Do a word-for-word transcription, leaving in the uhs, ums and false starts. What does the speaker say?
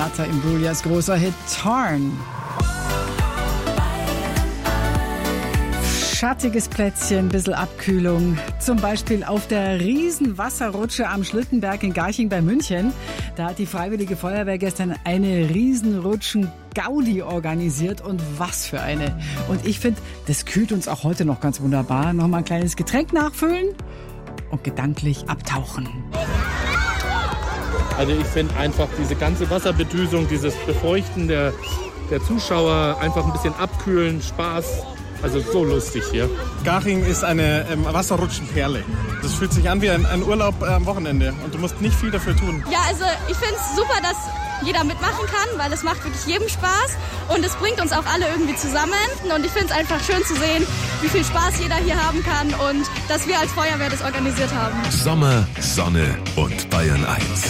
Sonata Imbruglias großer Hit Torn. Schattiges Plätzchen, bisschen Abkühlung. Zum Beispiel auf der Riesenwasserrutsche am Schlittenberg in Garching bei München. Da hat die Freiwillige Feuerwehr gestern eine Riesenrutschen-Gaudi organisiert. Und was für eine. Und ich finde, das kühlt uns auch heute noch ganz wunderbar. Nochmal ein kleines Getränk nachfüllen und gedanklich abtauchen. Also ich finde einfach diese ganze Wasserbedüsung, dieses Befeuchten der, der Zuschauer, einfach ein bisschen abkühlen, Spaß. Also so lustig hier. Garching ist eine ähm, Wasserrutschenperle. Das fühlt sich an wie ein, ein Urlaub äh, am Wochenende und du musst nicht viel dafür tun. Ja, also ich finde es super, dass jeder mitmachen kann, weil es macht wirklich jedem Spaß und es bringt uns auch alle irgendwie zusammen. Und ich finde es einfach schön zu sehen, wie viel Spaß jeder hier haben kann und dass wir als Feuerwehr das organisiert haben. Sommer, Sonne und Bayern eins.